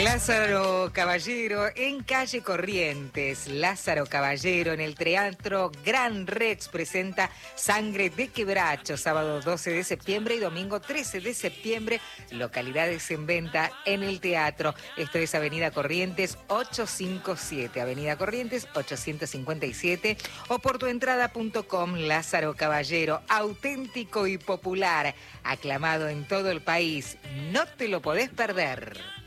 Lázaro Caballero en calle Corrientes. Lázaro Caballero en el Teatro Gran Rex presenta Sangre de Quebracho, sábado 12 de septiembre y domingo 13 de septiembre. Localidades en venta en el teatro. Esto es Avenida Corrientes 857, Avenida Corrientes 857 o por tuentrada.com. Lázaro Caballero, auténtico y popular, aclamado en todo el país. No te lo podés perder.